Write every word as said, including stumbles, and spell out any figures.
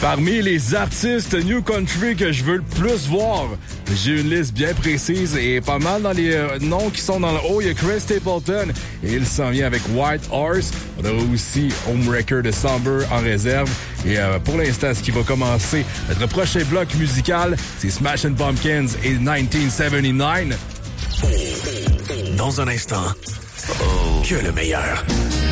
Parmi les artistes New Country que je veux le plus voir, j'ai une liste bien précise et pas mal dans les euh, noms qui sont dans le haut. Il y a Chris Stapleton et il s'en vient avec White Horse. On a aussi Homewrecker de Somber en réserve. Et euh, pour l'instant, ce qui va commencer notre prochain bloc musical, c'est Smashing Pumpkins et dix-neuf soixante-dix-neuf. Dans un instant, oh, que le meilleur.